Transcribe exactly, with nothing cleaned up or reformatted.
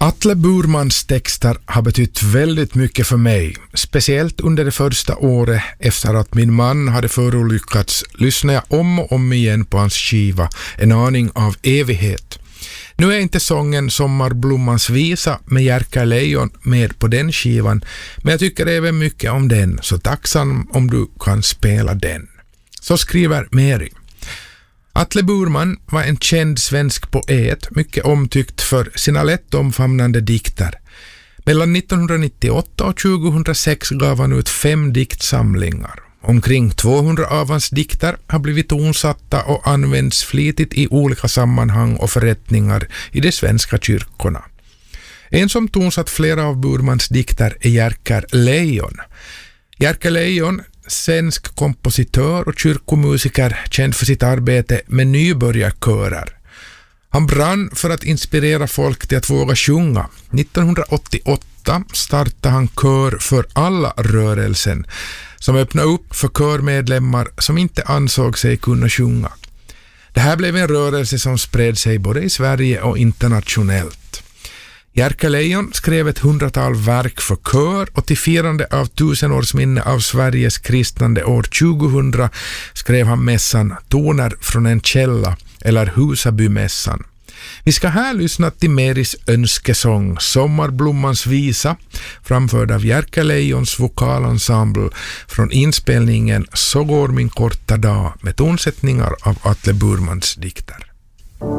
Atle Burmans texter har betytt väldigt mycket för mig, speciellt under det första året efter att min man hade förolyckats lyssnade jag om och om igen på hans skiva En aning av evighet. Nu är inte sången Sommarblommans visa med Jerka Lejon med på den skivan, men jag tycker även mycket om den, så tacksam om du kan spela den. Så skriver Mary. Atle Burman var en känd svensk poet, mycket omtyckt för sina lätt omfamnande dikter. Mellan nittonhundranittioåtta och tjugohundrasex gav han ut fem diktsamlingar. Omkring tvåhundra av hans dikter har blivit tonsatta och används flitigt i olika sammanhang och förrättningar i de svenska kyrkorna. En som tonsatt flera av Burmans dikter är Jerka Lejon. Jerka Lejon, svensk kompositör och kyrkomusiker, känd för sitt arbete med nybörjarkörer. Han brann för att inspirera folk till att våga sjunga. nittonhundraåttioåtta startade han Kör för alla rörelsen, som öppnade upp för körmedlemmar som inte ansåg sig kunna sjunga. Det här blev en rörelse som spred sig både i Sverige och internationellt. Jerka Lejon skrev ett hundratal verk för kör och till firande av tusenårsminne av Sveriges kristnande år tjugohundra skrev han mässan Toner från en källa eller Husabymässan. Vi ska här lyssna till Marys önskesång Sommarblommans visa framförd av Jerka Lejons vokalensemble från inspelningen Så går min korta dag med tonsättningar av Atle Burmans dikter.